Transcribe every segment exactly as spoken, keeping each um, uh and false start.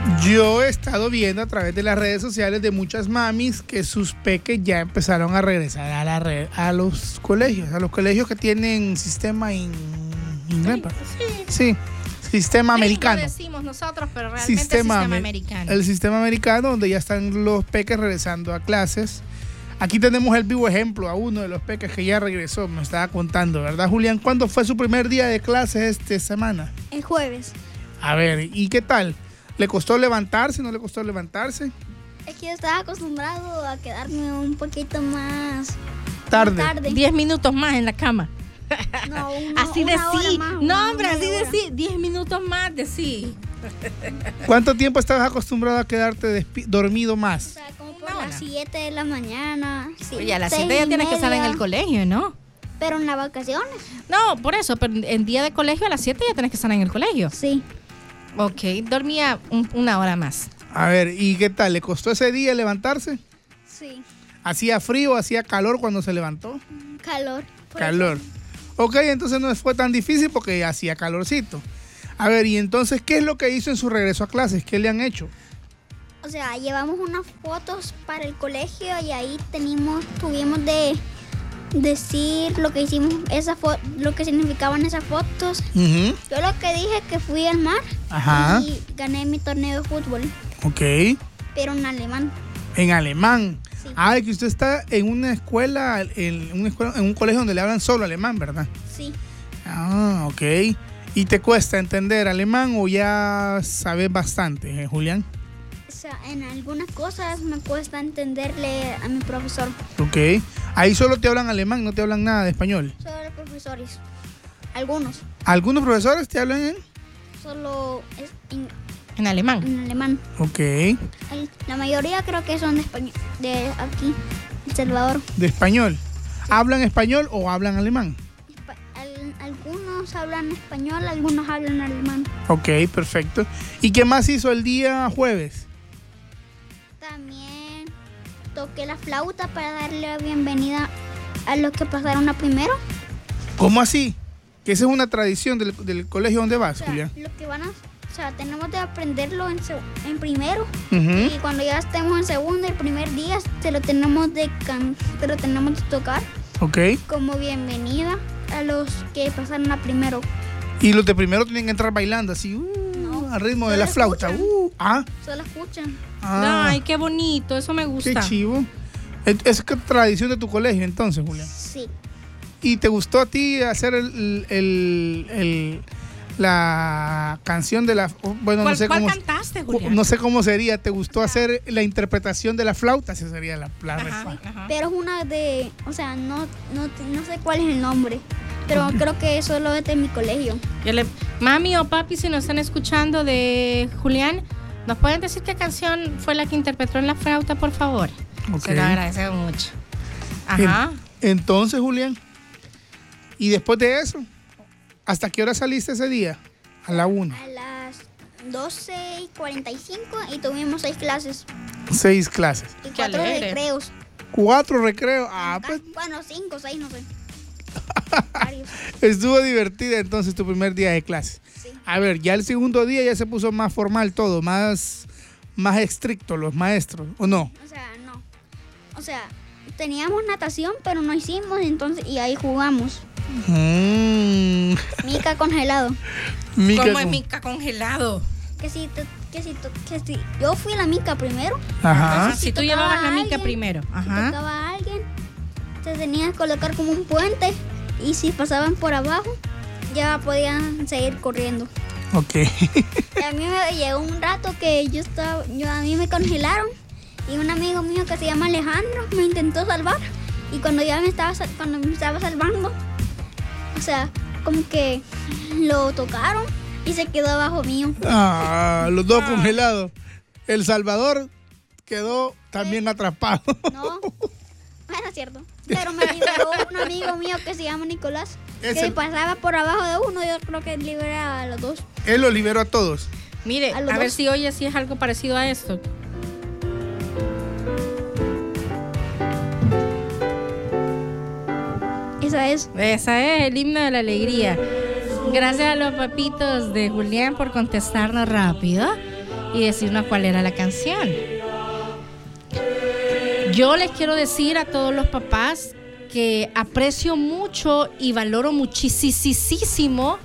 Yo he estado viendo a través de las redes sociales de muchas mamis que sus peques ya empezaron a regresar a, la red, a los colegios, a los colegios que tienen sistema in, inglés. Sí, sí. sí, sistema sí, americano. Lo decimos nosotros, pero realmente sistema, es sistema americano. El sistema americano, donde ya están los peques regresando a clases. Aquí tenemos el vivo ejemplo a uno de los peques que ya regresó, me estaba contando, ¿verdad, Julián? ¿Cuándo fue su primer día de clases esta semana? El jueves. A ver, ¿y qué tal? ¿Le costó levantarse? ¿No le costó levantarse? Es que yo estaba acostumbrado a quedarme un poquito más tarde. Más tarde. Diez minutos más en la cama. No, uno, así de sí. Más, no, hombre, así de sí. Diez minutos más de sí. ¿Cuánto tiempo estabas acostumbrado a quedarte dormido más? O sea, como por no, las siete de la mañana. Sí, Oye, a las siete ya tienes que estar en el colegio, ¿no? Pero en las vacaciones. No, por eso, pero en día de colegio a las siete ya tienes que estar en el colegio. Sí. Ok, dormía un, una hora más. A ver, ¿y qué tal? ¿Le costó ese día levantarse? Sí. ¿Hacía frío, hacía calor cuando se levantó? Calor. Calor. Eso. Ok, entonces no fue tan difícil porque hacía calorcito. A ver, ¿y entonces qué es lo que hizo en su regreso a clases? ¿Qué le han hecho? O sea, llevamos unas fotos para el colegio y ahí tenemos, tuvimos de decir lo que hicimos, esa fo- lo que significaban esas fotos. Uh-huh. Yo lo que dije que fui al mar. Ajá. Y gané mi torneo de fútbol. Ok. Pero en alemán. En alemán. Sí. Ah, que usted está en una escuela, en una escuela, en un colegio donde le hablan solo alemán, ¿verdad? Sí. Ah, ok. ¿Y te cuesta entender alemán o ya sabes bastante, eh, Julián? O sea, en algunas cosas me cuesta entenderle a mi profesor. Ok. Ahí solo te hablan alemán, no te hablan nada de español. Solo profesores. Algunos. ¿Algunos profesores te hablan en? Solo es en, en alemán. En alemán. Ok. La mayoría creo que son de español, de aquí, El Salvador. ¿De español? Sí. ¿Hablan español o hablan alemán? Al, algunos hablan español, algunos hablan alemán. Ok, perfecto. ¿Y qué más hizo el día jueves? También toqué la flauta para darle la bienvenida a los que pasaron a primero. ¿Cómo así? Que esa es una tradición del, del colegio donde vas, o sea, Julián. Los que van a, o sea, tenemos de aprenderlo en, en primero. Uh-huh. Y cuando ya estemos en segundo, el primer día, se lo tenemos de, can, se lo tenemos de tocar. Ok. Como bienvenida a los que pasaron a primero. Y los de primero tienen que entrar bailando así, uh, no, al ritmo de la flauta. Uh, ah. Solo escuchan. Ah. Ay, qué bonito, eso me gusta. Qué chivo. ¿Es que tradición de tu colegio entonces, Julián? Sí. ¿Y te gustó a ti hacer el, el, el la canción de la... Bueno, ¿Cuál, no sé ¿cuál cómo... cantaste, Julián? No sé cómo sería. ¿Te gustó hacer la interpretación de la flauta? Esa sería la, la ajá, respuesta. ajá. Pero es una de... O sea, no, no, no sé cuál es el nombre. Pero uh-huh. creo que solo es de mi colegio. Yo le, mami o papi, si nos están escuchando de Julián, ¿nos pueden decir qué canción fue la que interpretó en la flauta, por favor? Okay. Se lo agradecemos mucho. Ajá. En, entonces, Julián, y después de eso, ¿hasta qué hora saliste ese día? A la una. A las doce y cuarenta y cinco y tuvimos seis clases. Seis clases. Y cuatro recreos. Cuatro recreos. Ah, pues. Bueno, cinco, seis, no sé. Estuvo divertida entonces tu primer día de clase. Sí. A ver, ya el segundo día ya se puso más formal todo, más, más estricto los maestros, ¿o no? O sea, no. O sea, teníamos natación, pero no hicimos, entonces, y ahí jugamos. Mm. Mica congelado. Mica ¿Cómo con... es mica congelado? Que si, que si, que si yo fui la mica primero. Ajá. Si, si tú llevabas la mica alguien, primero. Ajá. Si tocaba a alguien, te tenías que colocar como un puente y si pasaban por abajo, ya podían seguir corriendo. Ok. Y a mí me llegó un rato que yo estaba, yo, a mí me congelaron y un amigo mío que se llama Alejandro me intentó salvar y cuando ya me estaba, cuando me estaba salvando, o sea, como que lo tocaron y se quedó abajo mío. Ah, los dos ah. congelados. El Salvador quedó también ¿Eh? atrapado. No, bueno, es cierto. Pero me liberó un amigo mío que se llama Nicolás. Que si pasaba por abajo de uno, yo creo que liberaba a los dos. Él los liberó a todos. Mire, a, a ver dos. si oye si es algo parecido a esto. Esa es. Esa es el himno de la alegría. Gracias a los papitos de Julián por contestarnos rápido. y decirnos cuál era la canción. Yo les quiero decir a todos los papás que aprecio mucho y valoro muchísimo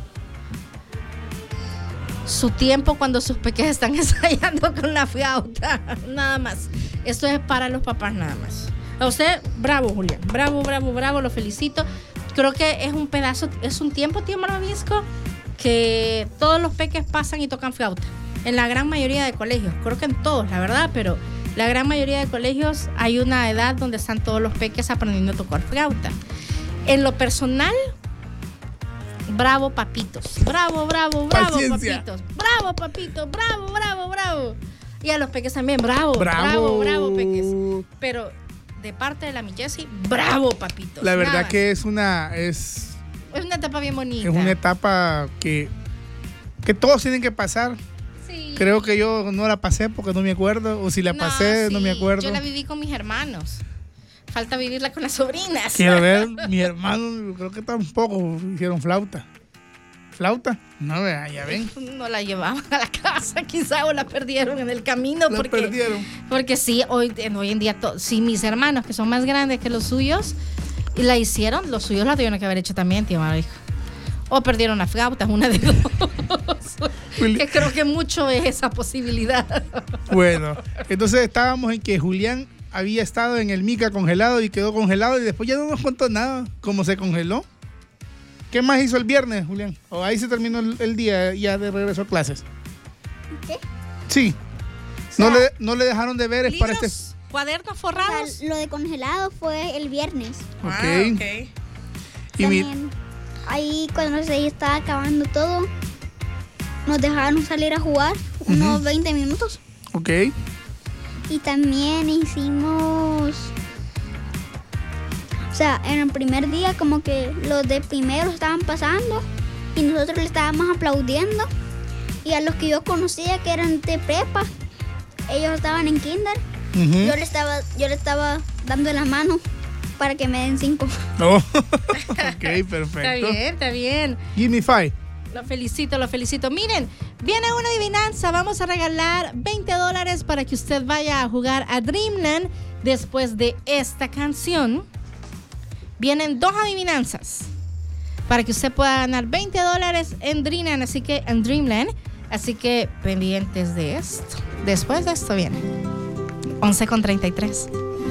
su tiempo cuando sus pequeños están ensayando con la flauta. Nada más. Esto es para los papás nada más. A usted, bravo, Julián. Bravo, bravo, bravo. Lo felicito. Creo que es un pedazo, es un tiempo, tío Malvavisco, que todos los peques pasan y tocan flauta. En la gran mayoría de colegios. Creo que en todos, la verdad, pero la gran mayoría de colegios hay una edad donde están todos los peques aprendiendo a tocar flauta. En lo personal, bravo, papitos. Bravo, bravo, bravo, Paciencia. papitos. Bravo, papitos. Bravo, bravo, bravo. Y a los peques también, bravo, bravo, bravo, bravo peques. Pero de parte de la Michesi, bravo, papitos. La verdad Nada. que es una es es una etapa bien bonita. Es una etapa que que todos tienen que pasar. Sí. Creo que yo no la pasé porque no me acuerdo, o si la no, pasé sí. no me acuerdo. Yo la viví con mis hermanos. Falta vivirla con las sobrinas. Quiero ver, mis hermanos creo que tampoco hicieron flauta. ¿Flauta? No, ya ven. No la llevaban a la casa, quizá, o la perdieron en el camino. La porque, perdieron. Porque sí, hoy, hoy en día, to, sí, mis hermanos, que son más grandes que los suyos, y la hicieron, los suyos la tuvieron que haber hecho también, tío Mario. O perdieron la flauta, una de dos. Que creo que mucho es esa posibilidad. Bueno, entonces estábamos en que Julián había estado en el Mica congelado y quedó congelado y después ya no nos contó nada, cómo se congeló. ¿Qué más hizo el viernes, Julián? ¿O ahí se terminó el, el día ya de regreso a clases? ¿Qué? Sí. O sea, no, le, no le dejaron deberes para este... ¿Cuadernos forrados? O sea, lo de congelado fue el viernes. Ok. Ah, okay. Y mi... Ahí cuando se estaba acabando todo, nos dejaron salir a jugar unos uh-huh. veinte minutos. Ok. Y también hicimos... O sea, en el primer día como que los de primero estaban pasando y nosotros le estábamos aplaudiendo. Y a los que yo conocía que eran de prepa, ellos estaban en kinder, uh-huh. yo le estaba yo le estaba dando la mano para que me den cinco. Oh. Ok, perfecto. Está bien, está bien. Give me five. Lo felicito, lo felicito. Miren, viene una adivinanza. Vamos a regalar veinte dólares para que usted vaya a jugar a Dreamland después de esta canción. Vienen dos adivinanzas para que usted pueda ganar veinte dólares en Dreamland, así que en Dreamland, así que pendientes de esto. Después de esto viene once con treinta y tres.